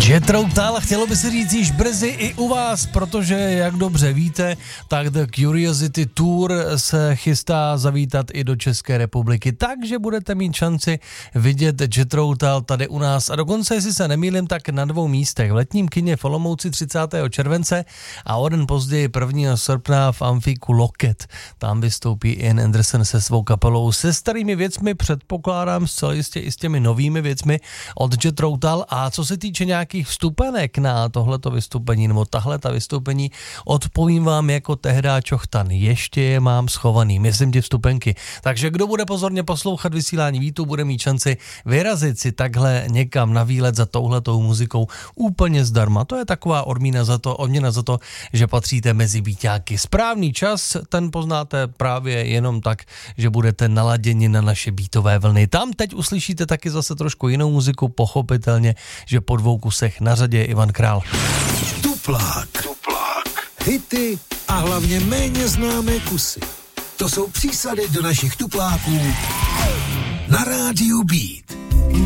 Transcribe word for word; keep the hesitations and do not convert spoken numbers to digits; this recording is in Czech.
Jethro Tull, chtělo by se říct již brzy i u vás, protože, jak dobře víte, tak The Curiosity Tour se chystá zavítat i do České republiky, takže budete mít šanci vidět Jethro Tull tady u nás. A dokonce, jestli se nemýlím, tak na dvou místech. V letním kině v Olomouci třicátého července a o den později prvního srpna v amfíku Loket. Tam vystoupí Ian Anderson se svou kapelou, se starými věcmi, předpokládám zcela jistě i s těmi novými věcmi od Jethro Tull. A co se týče nějakých vstupenek na tohleto vystoupení nebo tahleta vystoupení, odpovím vám jako tehda Čochtan. Ještě je mám schovaný, myslím ti vstupenky. Takže kdo bude pozorně poslouchat vysílání Vítu, bude mít šanci vyrazit si takhle někam na výlet za touhletou muzikou úplně zdarma. To je taková odměna za to, odměna za to, že patříte mezi víťáky. Správný čas, ten poznáte právě jenom tak, že budete naladěni na naše beatové vlny. Tam teď uslyšíte taky zase trošku jinou muziku, pochopitelně, že po dvou kusech na řadě je Ivan Král. Tuplák. Tuplák. Hity a hlavně méně známé kusy. To jsou přísady do našich tupláků na rádiu Beat.